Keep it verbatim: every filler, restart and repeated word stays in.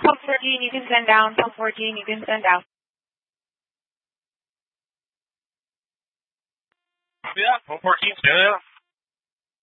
Pump fourteen, you can send down. Pump fourteen, you can send down. Yeah, pump fourteen, stand out.